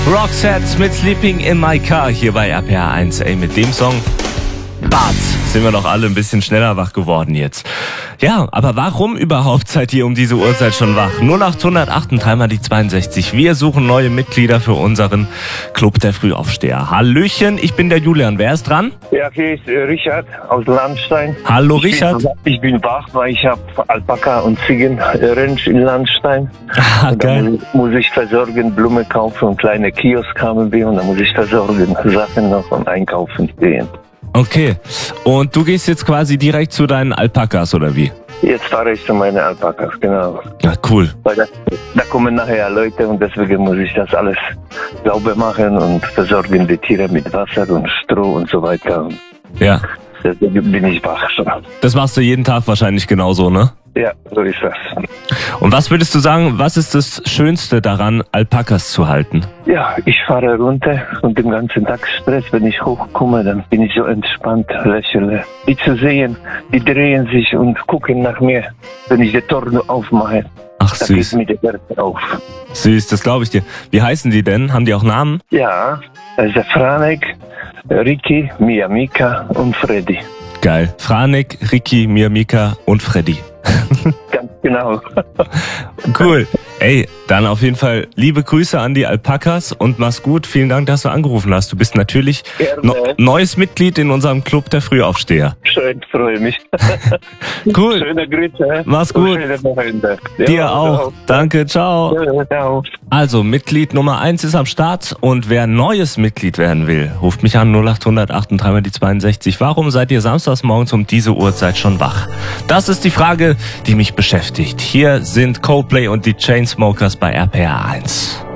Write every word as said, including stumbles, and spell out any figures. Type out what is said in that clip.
Roxette mit Sleeping in My Car hier bei R P R eins. Ey, mit dem Song Bart sind wir doch alle ein bisschen schneller wach geworden jetzt. Ja, aber warum überhaupt seid ihr um diese Uhrzeit schon wach? null acht null acht drei mal die zweiundsechzig. Wir suchen neue Mitglieder für unseren Club der Frühaufsteher. Hallöchen, ich bin der Julian. Wer ist dran? Ja, hier ist äh, Richard aus Landstein. Hallo Ich Richard. bin, ich bin wach, weil ich habe Alpaka und Ziegen äh, Ranch in Landstein. Ah, Und geil. dann muss ich versorgen, Blumen kaufen und kleine Kiosk haben wir und dann muss ich versorgen, Sachen noch und einkaufen gehen. Okay, und du gehst jetzt quasi direkt zu deinen Alpakas, oder wie? Jetzt fahre ich zu meinen Alpakas, genau. Ja, cool. Weil da, da kommen nachher Leute und deswegen muss ich das alles sauber machen und versorgen die Tiere mit Wasser und Stroh und so weiter. Ja, Deswegen bin ich wach schon. das machst du jeden Tag wahrscheinlich genauso, ne? Ja, so ist das. Und was würdest du sagen, was ist das Schönste daran, Alpakas zu halten? Ja, ich fahre runter und den ganzen Tag Stress. Wenn ich hochkomme, dann bin ich so entspannt, lächle. Die zu sehen, die drehen sich und gucken nach mir. Wenn ich die Tore aufmache, Ach da geht süß, mir der Herz auf. süß, das glaube ich dir. Wie heißen die denn? Haben die auch Namen? Ja, das ist Franek, Ricky, Mia, Mika und Freddy. Geil. Franek, Ricky, Mia, Mika und Freddy. Ganz genau. Cool. Ey, dann auf jeden Fall liebe Grüße an die Alpakas und mach's gut. Vielen Dank, dass du angerufen hast. Du bist natürlich Gerne. no neues Mitglied in unserem Club der Frühaufsteher. Schön, freue mich. Cool. Schöne Grüße. Mach's und gut. schöne Wochenende. Dir Ja, auch. Danke, ciao. ciao. Ciao. Also, Mitglied Nummer eins ist am Start und wer neues Mitglied werden will, ruft mich an null acht null acht drei mal die zweiundsechzig. Warum seid ihr samstags morgens um diese Uhrzeit schon wach? Das ist die Frage, die mich beschäftigt. Hier sind Coldplay und die Chainsmokers bei R P R eins.